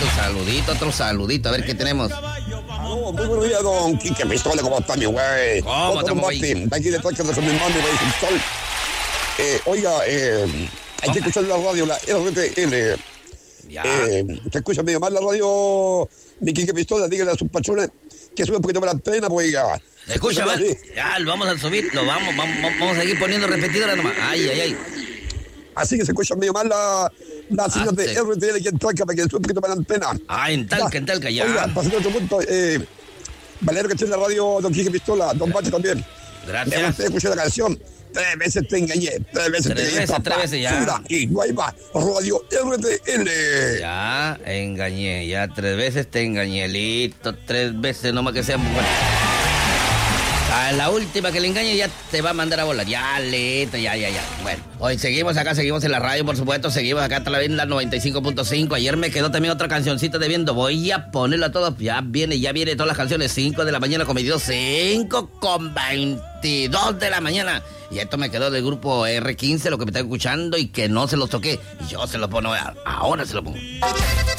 otro saludito. A ver qué tenemos. Aló, muy buenos días, don Quique Pistola. ¿Cómo está, mi güey? ¿Cómo estamos, güey? De aquí de Trácate con mi mami, güey, sin sol. Oiga, hay que escuchar la radio, la RTL. Ya. Se escucha medio mal la radio, mi Quique Pistola. Dígale a sus pachones que sube un poquito más la antena, pues, oiga. ¿Se escucha mal? Ya, lo vamos a subir, vamos a seguir poniendo repetidora nomás. Ay. Así que se escucha medio mal la señal de RTL que en Talca para que sube un poquito más la antena. En Talca, ya. Oiga, pasando a otro punto, Valero que está en la radio, don Quique Pistola, don Bache también. Gracias. Me gustaría escuchar la canción. 3 veces te engañé, 3 veces te engañé, papá. 3 veces ya. Sura y no hay más. Radio RTL. Ya, engañé, ya 3 veces te engañé, listo, 3 veces nomás que sean. Bueno. A la última que le engañe ya te va a mandar a volar. Ya, listo, ya. Bueno, hoy seguimos en la radio, por supuesto, seguimos acá a través de la 95.5. Ayer me quedó también otra cancioncita debiendo. Voy a ponerla a todas. Ya viene todas las canciones. 5 de la mañana con 22, 5:22 de la mañana. Y esto me quedó del grupo R15, lo que me está escuchando y que no se los toqué. Y yo se los pongo, ahora se lo pongo.